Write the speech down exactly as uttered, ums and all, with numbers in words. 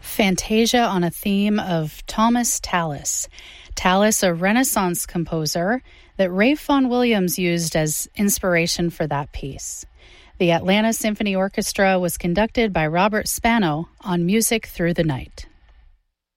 Fantasia on a theme of Thomas Tallis. Tallis, a Renaissance composer that Ralph Vaughan Williams used as inspiration for that piece. The Atlanta Symphony Orchestra was conducted by Robert Spano on Music Through the Night.